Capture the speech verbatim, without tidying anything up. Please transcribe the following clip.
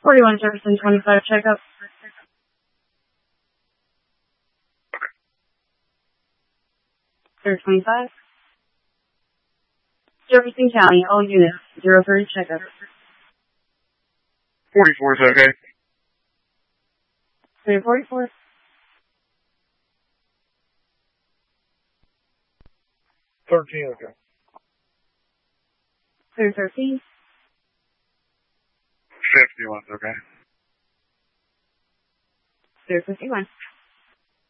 forty-one Jefferson twenty-five checkup. Clear twenty-five. Jefferson County, all units, zero three checkup. forty-four is okay. Clear forty-four. thirteen, okay. Clear thirteen. fifty-one, okay. Clear fifty-one.